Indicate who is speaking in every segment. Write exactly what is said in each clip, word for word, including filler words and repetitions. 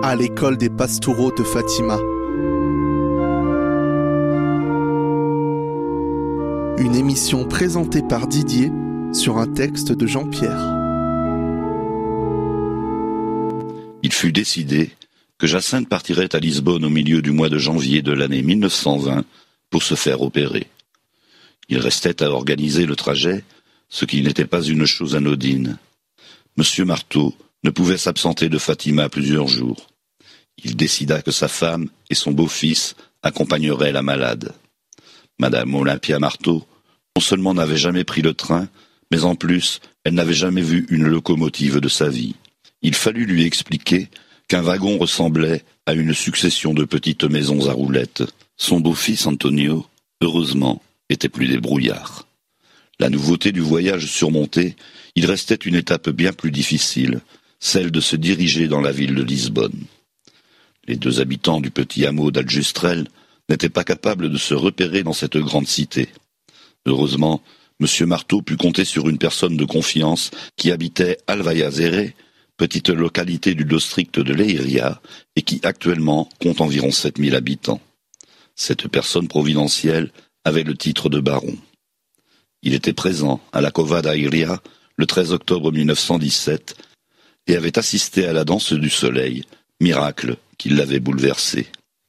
Speaker 1: à l'école des Pastoureaux de Fatima. Une émission présentée par Didier sur un texte de Jean-Pierre.
Speaker 2: Il fut décidé que Jacinthe partirait à Lisbonne au milieu du mois de janvier de l'année mille neuf cent vingt pour se faire opérer. Il restait à organiser le trajet, ce qui n'était pas une chose anodine. Monsieur Marteau ne pouvait s'absenter de Fatima plusieurs jours. Il décida que sa femme et son beau-fils accompagneraient la malade. Madame Olympia Marteau non seulement n'avait jamais pris le train, mais en plus, elle n'avait jamais vu une locomotive de sa vie. Il fallut lui expliquer qu'un wagon ressemblait à une succession de petites maisons à roulettes. Son beau-fils Antonio, heureusement, était plus débrouillard. La nouveauté du voyage surmontée, il restait une étape bien plus difficile, celle de se diriger dans la ville de Lisbonne. Les deux habitants du petit hameau d'Aljustrel n'étaient pas capables de se repérer dans cette grande cité. Heureusement, Monsieur Marteau put compter sur une personne de confiance qui habitait Alvaiazere, petite localité du district de Leiria, et qui actuellement compte environ sept mille habitants. Cette personne providentielle avait le titre de baron. Il était présent à la Cova da Iria le treize octobre mille neuf cent dix-sept et avait assisté à la danse du soleil, miracle qui l'avait bouleversé.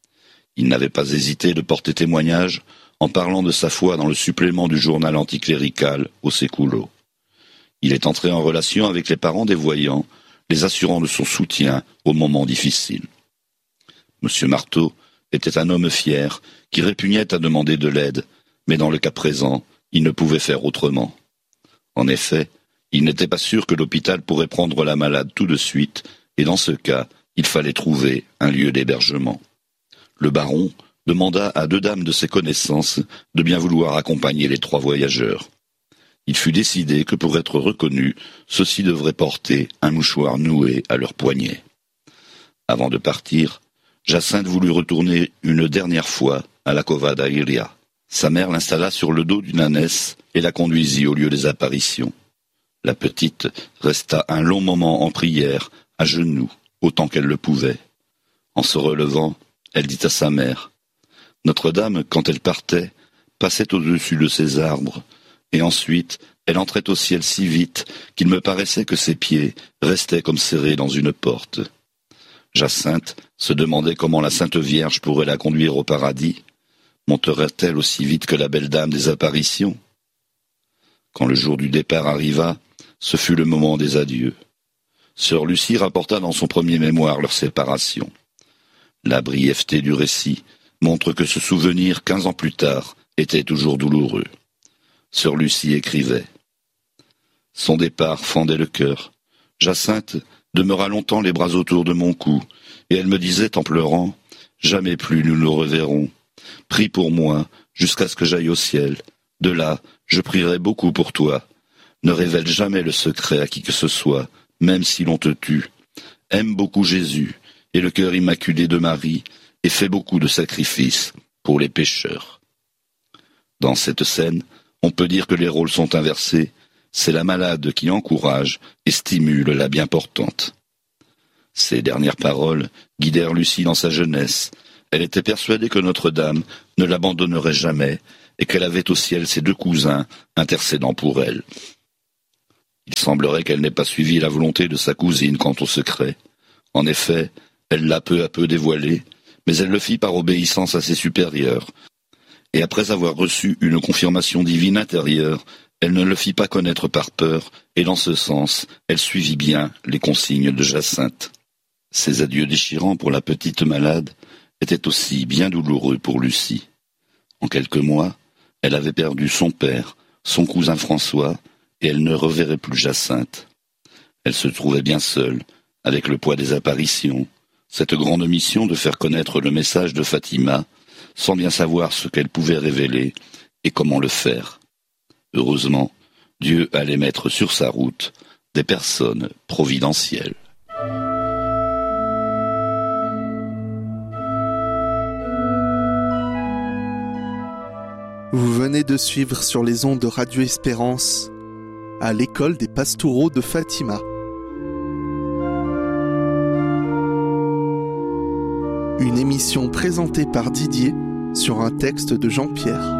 Speaker 2: Il n'avait pas hésité de porter témoignage en parlant de sa foi dans le supplément du journal anticlérical Au Século. Il est entré en relation avec les parents des voyants, les assurant de son soutien aux moments difficiles. Monsieur Marteau était un homme fier qui répugnait à demander de l'aide, mais dans le cas présent, il ne pouvait faire autrement. En effet, il n'était pas sûr que l'hôpital pourrait prendre la malade tout de suite, et dans ce cas, il fallait trouver un lieu d'hébergement. Le baron demanda à deux dames de ses connaissances de bien vouloir accompagner les trois voyageurs. Il fut décidé que pour être reconnus, ceux-ci devraient porter un mouchoir noué à leur poignet. Avant de partir, Jacinthe voulut retourner une dernière fois à la Cova da Iria. Sa mère l'installa sur le dos d'une ânesse et la conduisit au lieu des apparitions. La petite resta un long moment en prière, à genoux, autant qu'elle le pouvait. En se relevant, elle dit à sa mère « Notre-Dame, quand elle partait, passait au-dessus de ces arbres, et ensuite elle entrait au ciel si vite qu'il me paraissait que ses pieds restaient comme serrés dans une porte. » Jacinthe se demandait comment la Sainte Vierge pourrait la conduire au paradis. Monterait-elle aussi vite que la belle dame des apparitions? Quand le jour du départ arriva, ce fut le moment des adieux. Sœur Lucie rapporta dans son premier mémoire leur séparation. La brièveté du récit montre que ce souvenir, quinze ans plus tard, était toujours douloureux. Sœur Lucie écrivait « Son départ fendait le cœur. Jacinthe demeura longtemps les bras autour de mon cou, et elle me disait en pleurant « Jamais plus nous nous reverrons. Prie pour moi, jusqu'à ce que j'aille au ciel. De là, je prierai beaucoup pour toi. Ne révèle jamais le secret à qui que ce soit, même si l'on te tue. Aime beaucoup Jésus et le cœur immaculé de Marie, et fais beaucoup de sacrifices pour les pécheurs. » Dans cette scène, on peut dire que les rôles sont inversés. C'est la malade qui encourage et stimule la bien portante. Ces dernières paroles guidèrent Lucie dans sa jeunesse. Elle était persuadée que Notre-Dame ne l'abandonnerait jamais et qu'elle avait au ciel ses deux cousins intercédant pour elle. Il semblerait qu'elle n'ait pas suivi la volonté de sa cousine quant au secret. En effet, elle l'a peu à peu dévoilé, mais elle le fit par obéissance à ses supérieurs. Et après avoir reçu une confirmation divine intérieure, elle ne le fit pas connaître par peur, et dans ce sens, elle suivit bien les consignes de Jacinthe. Ces adieux déchirants pour la petite malade étaient aussi bien douloureux pour Lucie. En quelques mois, elle avait perdu son père, son cousin François, et elle ne reverrait plus Jacinthe. Elle se trouvait bien seule, avec le poids des apparitions, cette grande mission de faire connaître le message de Fatima, sans bien savoir ce qu'elle pouvait révéler et comment le faire. Heureusement, Dieu allait mettre sur sa route des personnes providentielles.
Speaker 1: Vous venez de suivre sur les ondes de Radio Espérance à l'école des Pastoureaux de Fatima. Une émission présentée par Didier sur un texte de Jean-Pierre.